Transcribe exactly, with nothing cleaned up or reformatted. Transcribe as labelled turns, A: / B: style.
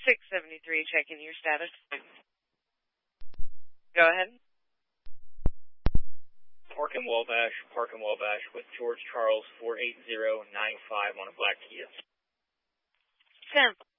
A: six seventy-three, checking your status. Go ahead.
B: Park in Wabash, Park in Wabash with George Charles four eight zero nine five on a black Kia.
A: ten